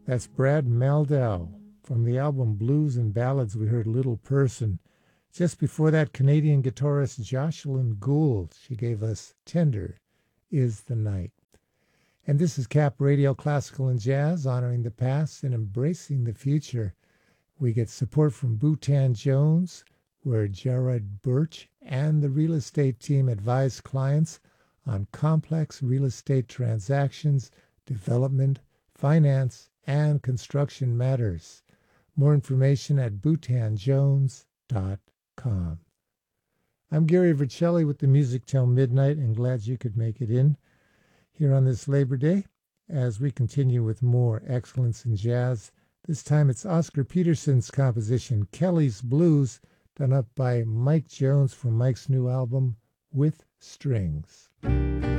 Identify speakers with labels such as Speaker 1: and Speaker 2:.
Speaker 1: That's Brad Meldau. From the album Blues and Ballads, we heard Little Person. Just before that, Canadian guitarist Jocelyn Gould. She gave us Tender is the Night. And this is Cap Radio Classical and Jazz, honoring the past and embracing the future. We get support from Bhutan Jones, where Jared Birch and the real estate team advise clients on complex real estate transactions, development, finance, and construction matters. More information at bhutanjones.com. I'm Gary Vercelli with the Music Till Midnight, and glad you could make it in here on this Labor Day as we continue with more excellence in jazz. This time it's Oscar Peterson's composition, Kelly's Blues, done up by Mike Jones from Mike's new album, With Strings.